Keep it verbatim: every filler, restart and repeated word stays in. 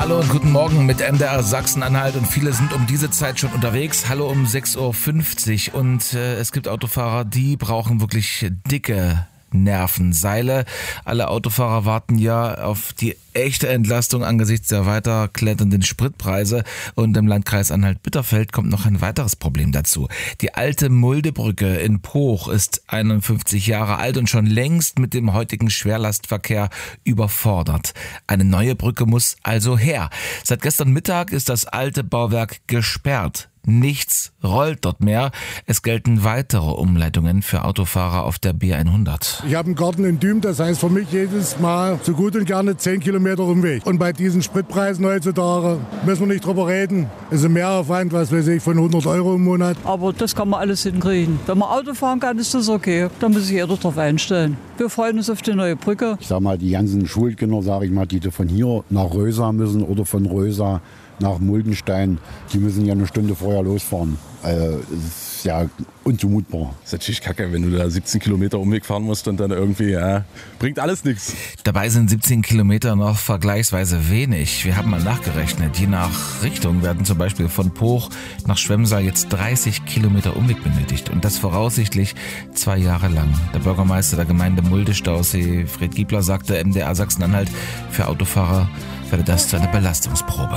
Hallo und guten Morgen mit M D R Sachsen-Anhalt und viele sind um diese Zeit schon unterwegs. Hallo um sechs Uhr fünfzig und äh, es gibt Autofahrer, die brauchen wirklich dicke Nervenseile. Alle Autofahrer warten ja auf die echte Entlastung angesichts der weiter kletternden Spritpreise und im Landkreis Anhalt-Bitterfeld kommt noch ein weiteres Problem dazu. Die alte Muldebrücke in Poch ist einundfünfzig Jahre alt und schon längst mit dem heutigen Schwerlastverkehr überfordert. Eine neue Brücke muss also her. Seit gestern Mittag ist das alte Bauwerk gesperrt. Nichts rollt dort mehr. Es gelten weitere Umleitungen für Autofahrer auf der B hundert. Ich habe einen Garten in Düm, das heißt für mich jedes Mal so gut und gerne zehn Kilometer Umweg. Und bei diesen Spritpreisen heutzutage müssen wir nicht drüber reden. Es ist ein Mehraufwand, was weiß ich, von hundert Euro im Monat. Aber das kann man alles hinkriegen. Wenn man Auto fahren kann, ist das okay. Da muss sich jeder drauf einstellen. Wir freuen uns auf die neue Brücke. Ich sag mal, die ganzen Schulkinder, sage ich mal, die von hier nach Rösa müssen oder von Rösa nach Muldenstein, die müssen ja eine Stunde vorher losfahren. Also, es ist ja unzumutbar. Das ist natürlich kacke, wenn du da siebzehn Kilometer Umweg fahren musst und dann irgendwie, ja, bringt alles nichts. Dabei sind siebzehn Kilometer noch vergleichsweise wenig. Wir haben mal nachgerechnet. Je nach Richtung werden zum Beispiel von Poch nach Schwemsal jetzt dreißig Kilometer Umweg benötigt. Und das voraussichtlich zwei Jahre lang. Der Bürgermeister der Gemeinde Mulde-Stausee, Fred Giebler, sagte M D R Sachsen-Anhalt, für Autofahrer werde das zu einer Belastungsprobe.